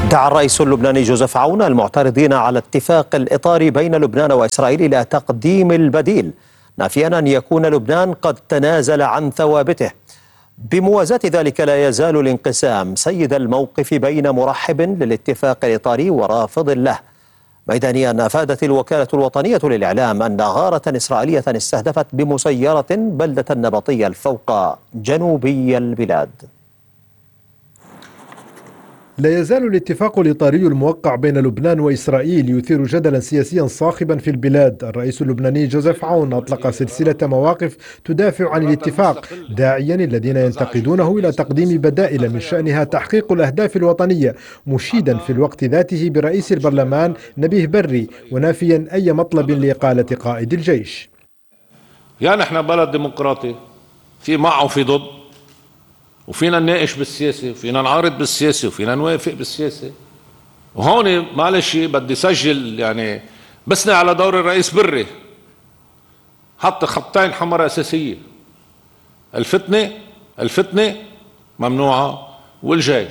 دعا الرئيس اللبناني جوزيف عون المعترضين على اتفاق الإطار بين لبنان وإسرائيل إلى تقديم البديل، نافيا أن يكون لبنان قد تنازل عن ثوابته. بموازاة ذلك لا يزال الانقسام سيد الموقف بين مرحب للاتفاق الإطاري ورافض له. ميدانيا أفادت الوكالة الوطنية للإعلام أن غارة إسرائيلية استهدفت بمسيرة بلدة نبطية الفوق جنوبي البلاد. لا يزال الاتفاق الإطاري الموقع بين لبنان وإسرائيل يثير جدلا سياسيا صاخبا في البلاد. الرئيس اللبناني جوزيف عون أطلق سلسلة مواقف تدافع عن الاتفاق، داعيا الذين ينتقدونه إلى تقديم بدائل من شأنها تحقيق الأهداف الوطنية، مشيدا في الوقت ذاته برئيس البرلمان نبيه بري، ونافيا أي مطلب لإقالة قائد الجيش. يعني احنا بلد ديمقراطي، في مع وفي ضد، وفينا نناقش بالسياسة وفينا نعارض بالسياسة وفينا نوافق بالسياسة. وهون معلش بدي سجل يعني بثني على دور الرئيس بري، حط خطين حمر أساسية: الفتنة ممنوعة، والجيش.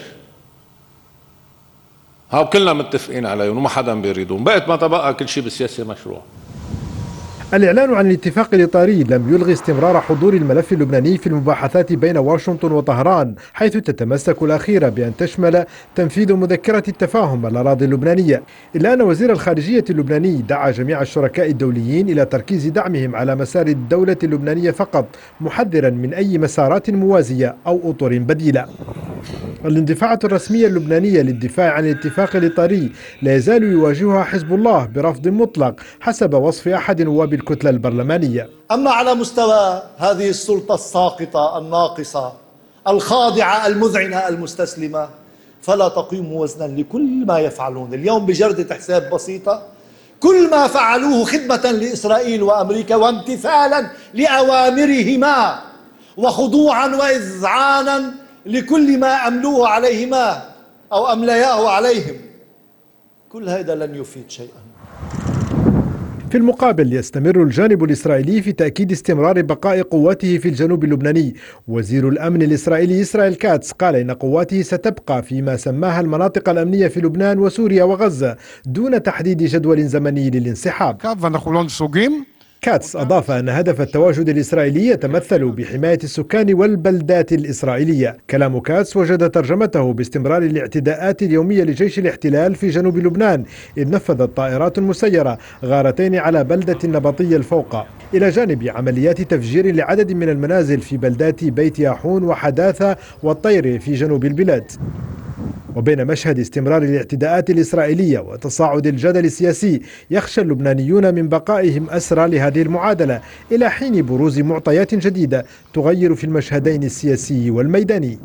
هاو كلنا متفقين عليهم وما حدا بيريدون، بقت ما تبقى كل شيء بالسياسة مشروع. الإعلان عن الاتفاق الإطاري لم يلغي استمرار حضور الملف اللبناني في المباحثات بين واشنطن وطهران، حيث تتمسك الأخيرة بأن تشمل تنفيذ مذكرة التفاهم الأراضي اللبنانية، إلا أن وزير الخارجية اللبناني دعا جميع الشركاء الدوليين إلى تركيز دعمهم على مسار الدولة اللبنانية فقط، محذرا من أي مسارات موازية أو أطر بديلة. الاندفاعات الرسمية اللبنانية للدفاع عن الاتفاق الإطاري لا يزال يواجهها حزب الله برفض مطلق حسب وصف أحد نواب الكتلة البرلمانية. أما على مستوى هذه السلطة الساقطة الناقصة الخاضعة المذعنة المستسلمة، فلا تقيم وزنا لكل ما يفعلون اليوم بجردة حساب بسيطة. كل ما فعلوه خدمة لإسرائيل وأمريكا وامتثالا لأوامرهما وخضوعا وإذعانا لكل ما أملوه عليهما أو أملياه عليهم، كل هذا لن يفيد شيئا. في المقابل يستمر الجانب الإسرائيلي في تأكيد استمرار بقاء قواته في الجنوب اللبناني. وزير الأمن الإسرائيلي إسرائيل كاتس قال إن قواته ستبقى فيما سماها المناطق الأمنية في لبنان وسوريا وغزة دون تحديد جدول زمني للانسحاب. كاتس أضاف أن هدف التواجد الإسرائيلي يتمثل بحماية السكان والبلدات الإسرائيلية. كلام كاتس وجد ترجمته باستمرار الاعتداءات اليومية لجيش الاحتلال في جنوب لبنان، إذ نفذت طائرات مسيرة غارتين على بلدة النبطية الفوق، إلى جانب عمليات تفجير لعدد من المنازل في بلدات بيت ياحون وحداثة والطير في جنوب البلاد. وبين مشهد استمرار الاعتداءات الإسرائيلية وتصاعد الجدل السياسي، يخشى اللبنانيون من بقائهم أسرى لهذه المعادلة إلى حين بروز معطيات جديدة تغير في المشهدين السياسي والميداني.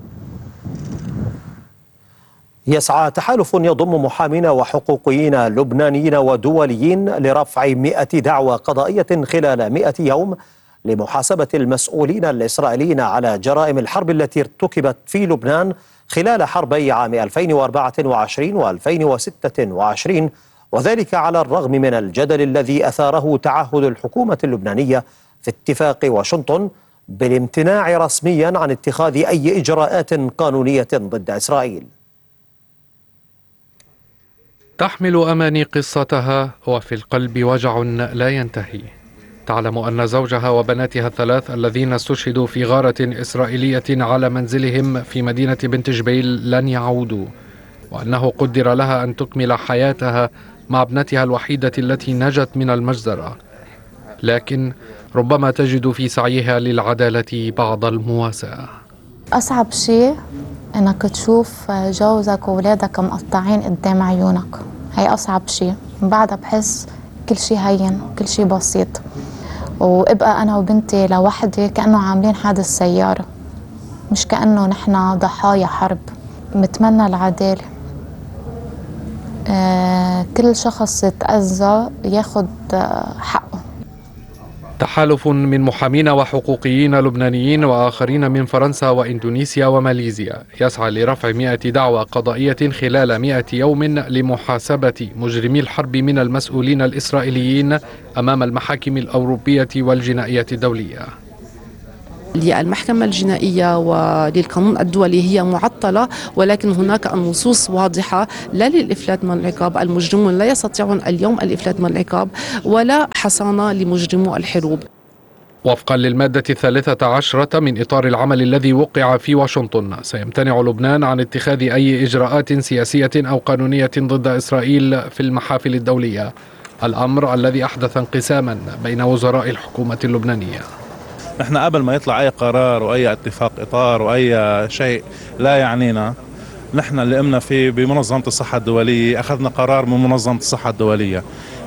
يسعى تحالف يضم محامين وحقوقيين لبنانيين ودوليين لرفع 100 دعوى قضائية خلال 100 يوم لمحاسبة المسؤولين الإسرائيليين على جرائم الحرب التي ارتكبت في لبنان خلال حربي عام 2024 و2026، وذلك على الرغم من الجدل الذي أثاره تعهد الحكومة اللبنانية في اتفاق واشنطن بالامتناع رسميا عن اتخاذ أي إجراءات قانونية ضد إسرائيل. تحمل أماني قصتها وفي القلب وجع لا ينتهي. تعلم أن زوجها وبناتها الثلاث الذين استشهدوا في غارة إسرائيلية على منزلهم في مدينة بنت جبيل لن يعودوا، وأنه قدر لها أن تكمل حياتها مع ابنتها الوحيدة التي نجت من المجزرة، لكن ربما تجد في سعيها للعدالة بعض المواساة. أصعب شيء أنك تشوف جوزك وولادك مقطعين قدام عيونك، هي أصعب شيء. بعدها بحس كل شيء هين وكل شيء بسيط، وابقى أنا وبنتي لوحدي كأنه عاملين حادث سيارة، مش كأنه نحن ضحايا حرب. متمنى العدالة، كل شخص يتأذى ياخد حقه. تحالف من محامين وحقوقيين لبنانيين وآخرين من فرنسا وإندونيسيا وماليزيا يسعى لرفع 100 دعوى قضائية خلال 100 يوم لمحاسبة مجرمي الحرب من المسؤولين الإسرائيليين أمام المحاكم الأوروبية والجنائية الدولية. للمحكمة الجنائية وللقانون الدولي هي معطلة، ولكن هناك النصوص واضحة لا للإفلات من العقاب. المجرمون لا يستطيعون اليوم الإفلات من العقاب ولا حصانة لمجرمو الحروب. وفقا للمادة 13 من إطار العمل الذي وقع في واشنطن، سيمتنع لبنان عن اتخاذ أي إجراءات سياسية أو قانونية ضد إسرائيل في المحافل الدولية، الأمر الذي أحدث انقساما بين وزراء الحكومة اللبنانية. نحن قبل ما يطلع أي قرار وأي اتفاق إطار وأي شيء لا يعنينا، نحن اللي قمنا فيه بمنظمة الصحة الدولية، أخذنا قرار من منظمة الصحة الدولية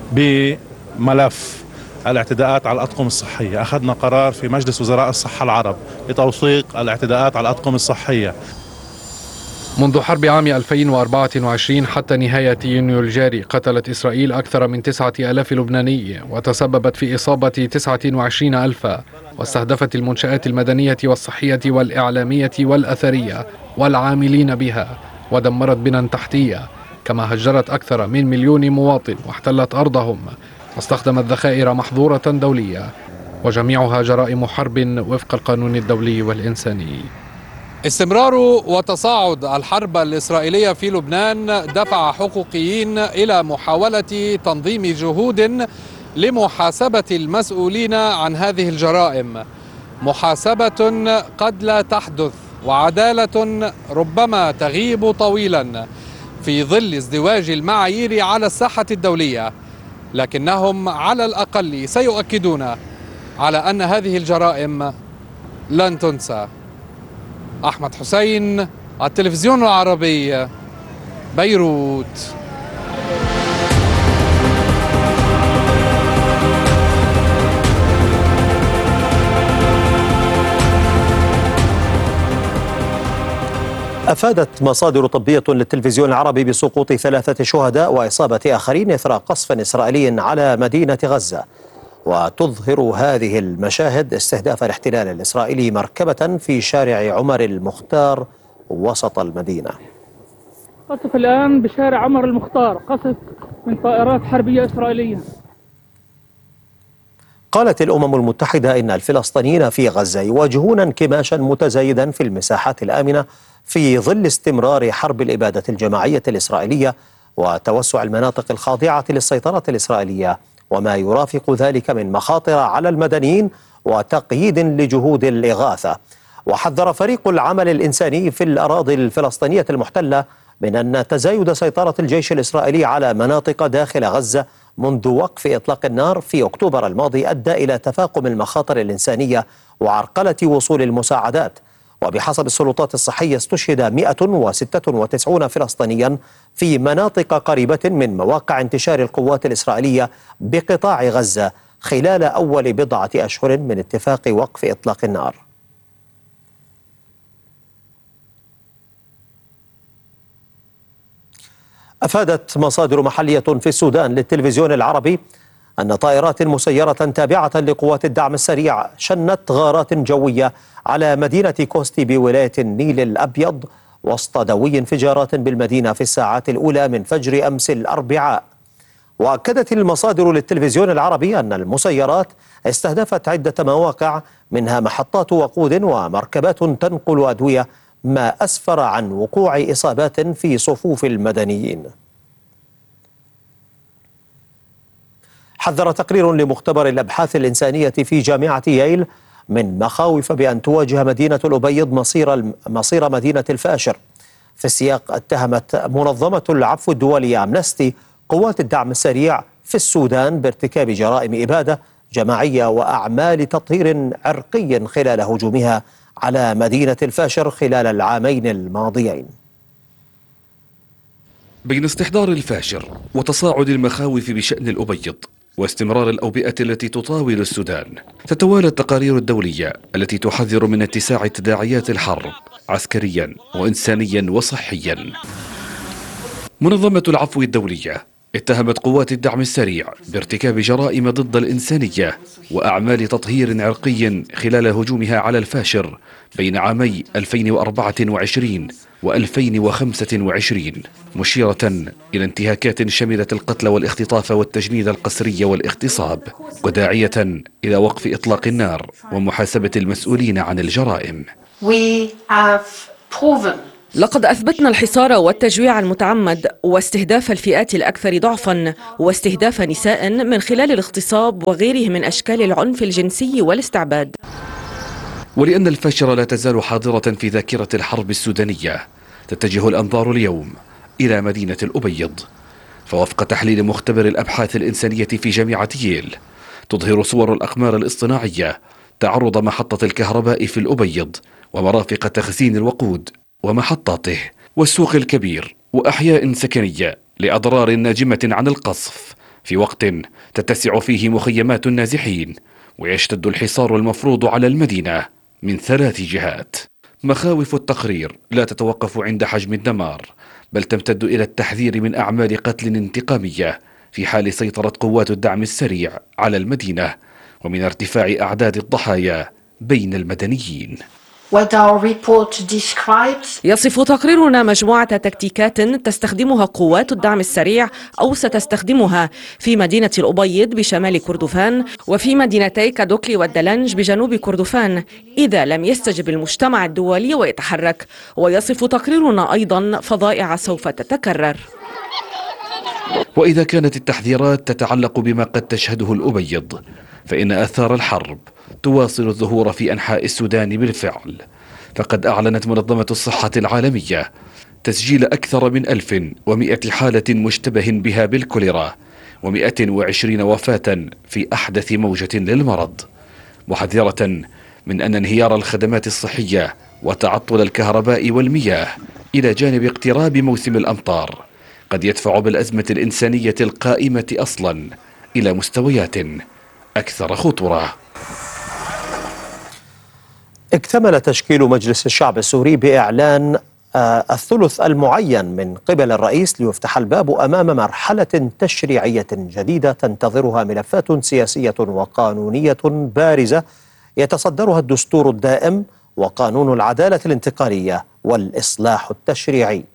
بملف الاعتداءات على الأطقم الصحية، أخذنا قرار في مجلس وزراء الصحة العرب بتوثيق الاعتداءات على الأطقم الصحية. منذ حرب عام 2024 حتى نهاية يونيو الجاري قتلت إسرائيل أكثر من 9,000 لبناني وتسببت في إصابة 29,000، واستهدفت المنشآت المدنية والصحية والإعلامية والأثرية والعاملين بها، ودمرت بنى تحتية، كما هجرت أكثر من 1,000,000 مواطن واحتلت أرضهم، واستخدمت ذخائر محظورة دولية، وجميعها جرائم حرب وفق القانون الدولي والإنساني. استمرار وتصاعد الحرب الإسرائيلية في لبنان دفع حقوقيين إلى محاولة تنظيم جهود لمحاسبة المسؤولين عن هذه الجرائم، محاسبة قد لا تحدث وعدالة ربما تغيب طويلا في ظل ازدواج المعايير على الساحة الدولية، لكنهم على الأقل سيؤكدون على أن هذه الجرائم لن تنسى. أحمد حسين، التلفزيون العربي، بيروت. أفادت مصادر طبية للتلفزيون العربي بسقوط 3 شهداء وإصابة آخرين إثر قصف إسرائيلي على مدينة غزة. وتظهر هذه المشاهد استهداف الاحتلال الإسرائيلي مركبة في شارع عمر المختار وسط المدينة. قصف الآن بشارع عمر المختار، قصف من طائرات حربية إسرائيلية. قالت الأمم المتحدة إن الفلسطينيين في غزة يواجهون انكماشا متزايدا في المساحات الآمنة في ظل استمرار حرب الإبادة الجماعية الإسرائيلية وتوسع المناطق الخاضعة للسيطرة الإسرائيلية، وما يرافق ذلك من مخاطر على المدنيين وتقييد لجهود الإغاثة. وحذر فريق العمل الإنساني في الأراضي الفلسطينية المحتلة من أن تزايد سيطرة الجيش الإسرائيلي على مناطق داخل غزة منذ وقف إطلاق النار في أكتوبر الماضي أدى إلى تفاقم المخاطر الإنسانية وعرقلة وصول المساعدات. وبحسب السلطات الصحية استشهد 196 فلسطينيا في مناطق قريبة من مواقع انتشار القوات الإسرائيلية بقطاع غزة خلال أول بضعة أشهر من اتفاق وقف إطلاق النار. أفادت مصادر محلية في السودان للتلفزيون العربي أن طائرات مسيرة تابعة لقوات الدعم السريع شنت غارات جوية على مدينة كوستي بولاية النيل الأبيض وسط دوي انفجارات بالمدينة في الساعات الأولى من فجر أمس الأربعاء. وأكدت المصادر للتلفزيون العربي أن المسيرات استهدفت عدة مواقع منها محطات وقود ومركبات تنقل أدوية، ما أسفر عن وقوع إصابات في صفوف المدنيين. حذر تقرير لمختبر الأبحاث الإنسانية في جامعة ييل من مخاوف بأن تواجه مدينة الأبيض مصير مدينة الفاشر. في السياق اتهمت منظمة العفو الدولية أمنستي قوات الدعم السريع في السودان بارتكاب جرائم إبادة جماعية وأعمال تطهير عرقي خلال هجومها على مدينة الفاشر خلال العامين الماضيين. بين استحضار الفاشر وتصاعد المخاوف بشأن الأبيض واستمرار الأوبئة التي تطاول السودان، تتوالى التقارير الدولية التي تحذر من اتساع تداعيات الحرب عسكريا وإنسانيا وصحيا. منظمة العفو الدولية اتهمت قوات الدعم السريع بارتكاب جرائم ضد الإنسانية وأعمال تطهير عرقي خلال هجومها على الفاشر بين عامي 2024 و2025، مشيرة إلى انتهاكات شملت القتل والاختطاف والتجنيد القسري والاغتصاب، وداعية إلى وقف إطلاق النار ومحاسبة المسؤولين عن الجرائم. لقد أثبتنا الحصار والتجويع المتعمد واستهداف الفئات الأكثر ضعفا واستهداف نساء من خلال الاغتصاب وغيره من أشكال العنف الجنسي والاستعباد. ولأن الفاشر لا تزال حاضرة في ذاكرة الحرب السودانية، تتجه الأنظار اليوم إلى مدينة الأبيض، فوفق تحليل مختبر الأبحاث الإنسانية في جامعة ييل، تظهر صور الأقمار الاصطناعية تعرض محطة الكهرباء في الأبيض ومرافق تخزين الوقود ومحطاته والسوق الكبير وأحياء سكنية لأضرار ناجمة عن القصف، في وقت تتسع فيه مخيمات النازحين ويشتد الحصار المفروض على المدينة من 3 جهات. مخاوف التقرير لا تتوقف عند حجم الدمار، بل تمتد إلى التحذير من أعمال قتل انتقامية في حال سيطرة قوات الدعم السريع على المدينة، ومن ارتفاع أعداد الضحايا بين المدنيين. يصف تقريرنا مجموعة تكتيكات تستخدمها قوات الدعم السريع أو ستستخدمها في مدينة الأبيض بشمال كردفان وفي مدينتي كادوكلي والدلنج بجنوب كردفان إذا لم يستجب المجتمع الدولي ويتحرك. ويصف تقريرنا أيضا فظائع سوف تتكرر. وإذا كانت التحذيرات تتعلق بما قد تشهده الأبيض، فإن آثار الحرب تواصل الظهور في أنحاء السودان بالفعل، فقد أعلنت منظمة الصحة العالمية تسجيل أكثر من 1100 حالة مشتبه بها بالكوليرا و120 وفاة في أحدث موجة للمرض، محذرة من أن انهيار الخدمات الصحية وتعطل الكهرباء والمياه إلى جانب اقتراب موسم الأمطار قد يدفع بالأزمة الإنسانية القائمة أصلا إلى مستويات أكثر خطورة. اكتمل تشكيل مجلس الشعب السوري بإعلان الثلث المعين من قبل الرئيس ليفتح الباب أمام مرحلة تشريعية جديدة تنتظرها ملفات سياسية وقانونية بارزة يتصدرها الدستور الدائم وقانون العدالة الانتقالية والإصلاح التشريعي.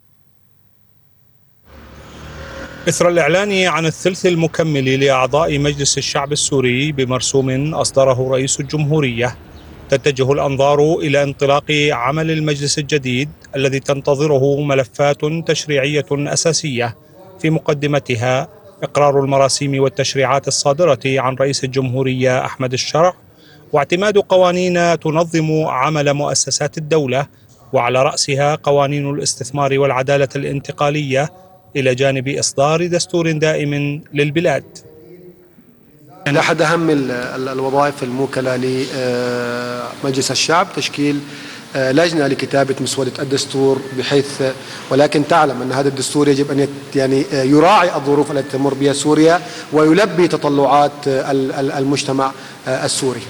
إثر الإعلان عن الثلث المكمل لأعضاء مجلس الشعب السوري بمرسوم أصدره رئيس الجمهورية، تتجه الأنظار إلى انطلاق عمل المجلس الجديد الذي تنتظره ملفات تشريعية أساسية، في مقدمتها إقرار المراسيم والتشريعات الصادرة عن رئيس الجمهورية أحمد الشرع، واعتماد قوانين تنظم عمل مؤسسات الدولة، وعلى رأسها قوانين الاستثمار والعدالة الانتقالية، إلى جانب إصدار دستور دائم للبلاد. أحد أهم الوظائف الموكلة لمجلس الشعب تشكيل لجنة لكتابة مسودة الدستور، بحيث ولكن تعلم أن هذا الدستور يجب أن يعني يراعي الظروف التي تمر بها سوريا ويلبي تطلعات المجتمع السوري.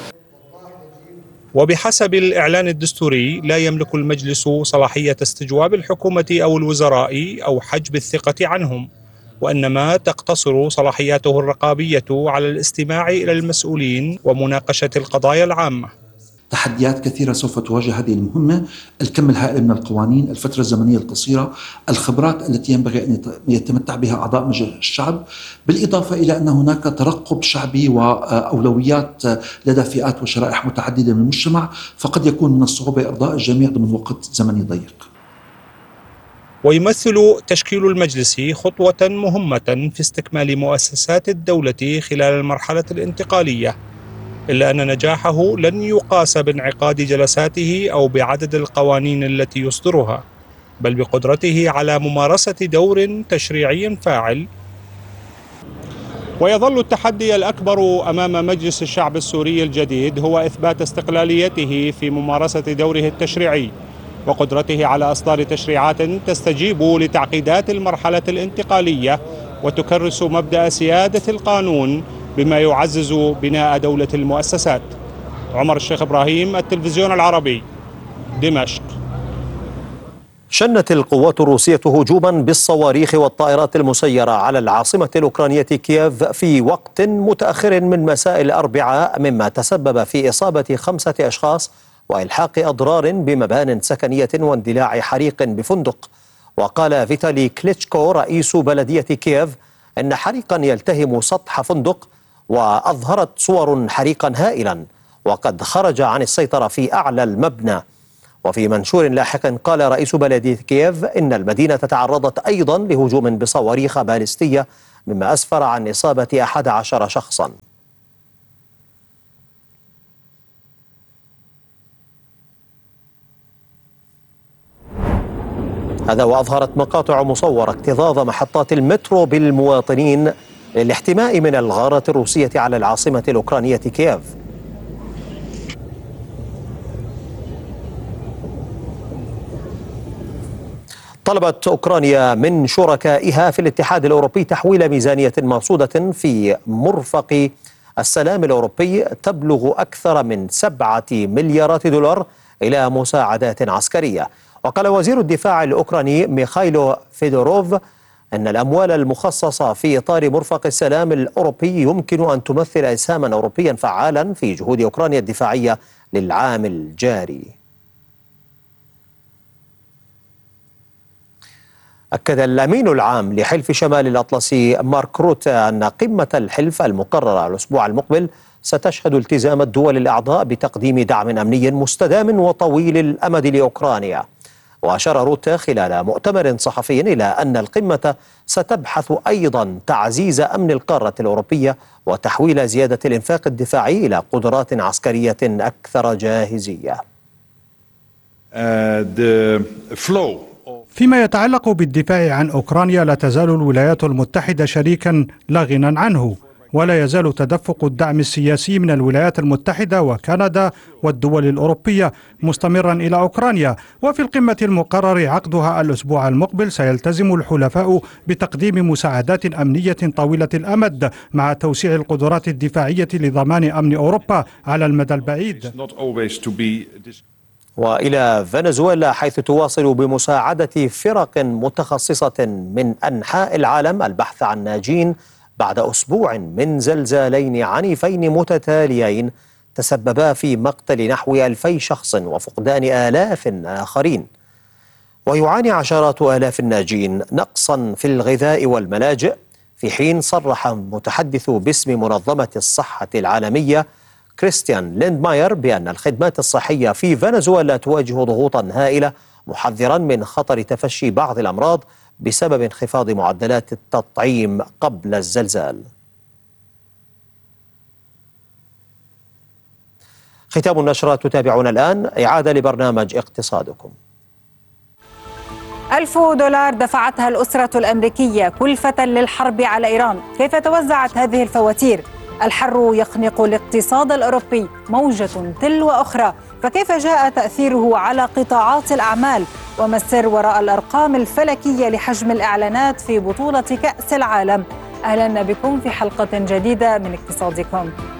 وبحسب الإعلان الدستوري لا يملك المجلس صلاحية استجواب الحكومة أو الوزراء أو حجب الثقة عنهم، وإنما تقتصر صلاحياته الرقابية على الاستماع إلى المسؤولين ومناقشة القضايا العامة. تحديات كثيرة سوف تواجه هذه المهمة، الكم الهائل من القوانين، الفترة الزمنية القصيرة، الخبرات التي ينبغي أن يتمتع بها أعضاء مجلس الشعب، بالإضافة إلى أن هناك ترقب شعبي وأولويات لدى فئات وشرائح متعددة من المجتمع، فقد يكون من الصعوبة إرضاء الجميع ضمن وقت زمني ضيق. ويمثل تشكيل المجلس خطوة مهمة في استكمال مؤسسات الدولة خلال المرحلة الانتقالية، إلا أن نجاحه لن يقاس بانعقاد جلساته أو بعدد القوانين التي يصدرها، بل بقدرته على ممارسة دور تشريعي فاعل. ويظل التحدي الأكبر أمام مجلس الشعب السوري الجديد هو إثبات استقلاليته في ممارسة دوره التشريعي، وقدرته على إصدار تشريعات تستجيب لتعقيدات المرحلة الانتقالية وتكرس مبدأ سيادة القانون، بما يعزز بناء دولة المؤسسات. عمر الشيخ إبراهيم، التلفزيون العربي، دمشق. شنت القوات الروسية هجوما بالصواريخ والطائرات المسيرة على العاصمة الأوكرانية كييف في وقت متأخر من مساء الأربعاء، مما تسبب في إصابة 5 أشخاص وإلحاق أضرار بمبان سكنية واندلاع حريق بفندق. وقال فيتالي كليتشكو رئيس بلدية كييف إن حريقا يلتهم سطح فندق، وأظهرت صور حريقا هائلا وقد خرج عن السيطرة في أعلى المبنى. وفي منشور لاحق قال رئيس بلدية كييف إن المدينة تعرضت أيضا لهجوم بصواريخ باليستية، مما أسفر عن إصابة 11 شخصا. هذا وأظهرت مقاطع مصورة اكتظاظ محطات المترو بالمواطنين للاحتماء من الغارة الروسية على العاصمة الأوكرانية كييف. طلبت أوكرانيا من شركائها في الاتحاد الأوروبي تحويل ميزانية مرصودة في مرفق السلام الأوروبي تبلغ أكثر من 7 مليارات دولار إلى مساعدات عسكرية. وقال وزير الدفاع الأوكراني ميخايلو فيدوروف أن الأموال المخصصة في إطار مرفق السلام الأوروبي يمكن أن تمثل إسهاما أوروبيا فعالا في جهود أوكرانيا الدفاعية للعام الجاري. أكد الأمين العام لحلف شمال الأطلسي مارك روتي أن قمة الحلف المقررة الأسبوع المقبل ستشهد التزام الدول الأعضاء بتقديم دعم أمني مستدام وطويل الأمد لأوكرانيا. وأشار روتي خلال مؤتمر صحفي إلى أن القمة ستبحث أيضا تعزيز أمن القارة الأوروبية وتحويل زيادة الإنفاق الدفاعي إلى قدرات عسكرية أكثر جاهزية. فيما يتعلق بالدفاع عن أوكرانيا، لا تزال الولايات المتحدة شريكا لا غنى عنه، ولا يزال تدفق الدعم السياسي من الولايات المتحدة وكندا والدول الأوروبية مستمرا إلى أوكرانيا. وفي القمة المقرر عقدها الأسبوع المقبل سيلتزم الحلفاء بتقديم مساعدات أمنية طويلة الأمد مع توسيع القدرات الدفاعية لضمان أمن أوروبا على المدى البعيد. وإلى فنزويلا، حيث تواصل بمساعدة فرق متخصصة من أنحاء العالم البحث عن ناجين بعد أسبوع من زلزالين عنيفين متتاليين تسببا في مقتل نحو 2000 شخص وفقدان آلاف آخرين. ويعاني عشرات آلاف الناجين نقصا في الغذاء والملاجئ، في حين صرح متحدث باسم منظمة الصحة العالمية كريستيان ليندماير بأن الخدمات الصحية في فنزويلا تواجه ضغوطا هائلة، محذرا من خطر تفشي بعض الأمراض بسبب انخفاض معدلات التطعيم قبل الزلزال. ختام النشرة، تتابعون الآن إعادة لبرنامج اقتصادكم. $1000 دفعتها الأسرة الأمريكية كلفة للحرب على إيران. كيف توزعت هذه الفواتير؟ الحر يخنق الاقتصاد الأوروبي موجة تلو أخرى، فكيف جاء تأثيره على قطاعات الأعمال؟ وما السر وراء الأرقام الفلكية لحجم الإعلانات في بطولة كأس العالم؟ أهلا بكم في حلقة جديدة من اقتصادكم.